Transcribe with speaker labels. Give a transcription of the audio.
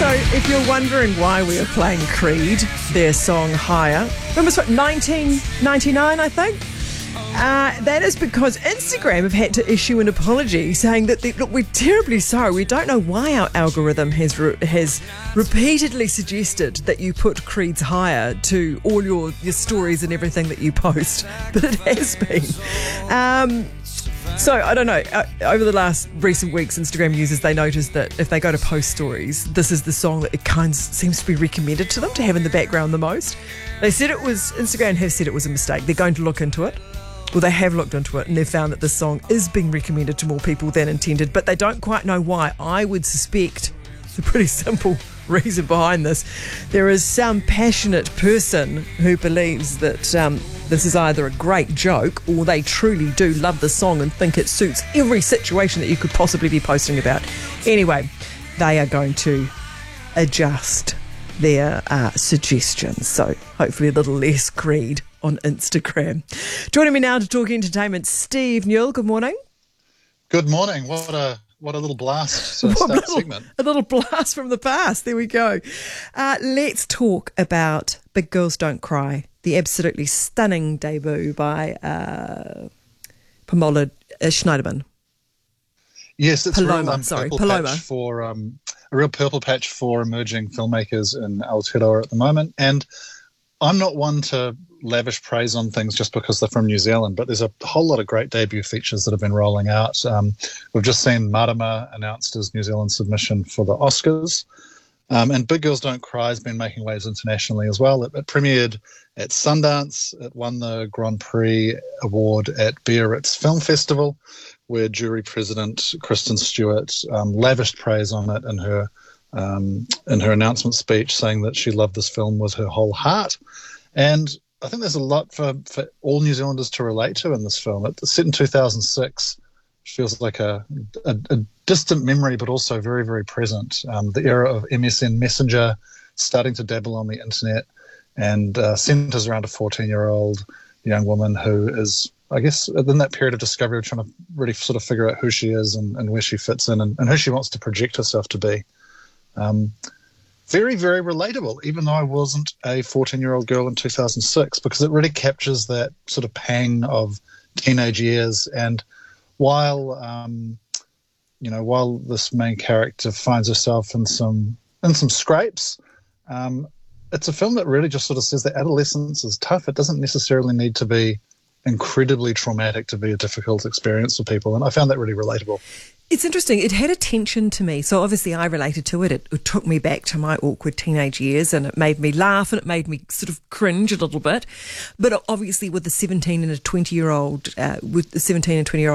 Speaker 1: So if you're wondering why we are playing Creed, their song Higher, remember it's what, 1999, I think? That is because Instagram have had to issue an apology saying that, look, we're terribly sorry. We don't know why our algorithm has repeatedly suggested that you put Creed's Higher to all your stories and everything that you post, but it has been. So, I don't know, over the last recent weeks, Instagram users, they noticed that if they go to post stories, this is the song that it kind of seems to be recommended to them to have in the background the most. Instagram have said it was a mistake. They're going to look into it. Well, they have looked into it and they've found that this song is being recommended to more people than intended, but they don't quite know why. I would suspect it's a pretty simple reason behind this. There is some passionate person who believes that this is either a great joke or they truly do love the song and think it suits every situation that you could possibly be posting about. Anyway, they are going to adjust their suggestions, so hopefully a little less Creed on Instagram. Joining me now to talk entertainment, Steve Newell. Good morning.
Speaker 2: Good morning. What a little blast to start segment. A
Speaker 1: little blast from the past. There we go. Let's talk about Big Girls Don't Cry, the absolutely stunning debut by Pamela Schneiderman.
Speaker 2: Yes, it's
Speaker 1: Paloma.
Speaker 2: A real purple patch for emerging filmmakers in Aotearoa at the moment. And I'm not one to lavish praise on things just because they're from New Zealand, but there's a whole lot of great debut features that have been rolling out. We've just seen Marama announced as New Zealand's submission for the Oscars. And Big Girls Don't Cry has been making waves internationally as well. It premiered at Sundance. It won the Grand Prix award at Biarritz Film Festival, where jury president Kristen Stewart lavished praise on it in her announcement speech, saying that she loved this film with her whole heart. And I think there's a lot for all New Zealanders to relate to in this film. It's set in 2006, which feels like a distant memory, but also very, very present. The era of MSN Messenger, starting to dabble on the internet, and centres around a 14-year-old young woman who is, I guess, in that period of discovery, trying to really sort of figure out who she is and where she fits in and who she wants to project herself to be. Very, very relatable, even though I wasn't a 14-year-old girl in 2006, because it really captures that sort of pang of teenage years. And while this main character finds herself in some scrapes, it's a film that really just sort of says that adolescence is tough. It doesn't necessarily need to be incredibly traumatic to be a difficult experience for people, and I found that really relatable.
Speaker 1: It's interesting. It had a tension to me. So obviously I related to it. It took me back to my awkward teenage years and it made me laugh and it made me sort of cringe a little bit. But obviously with the 17 and 20-year-old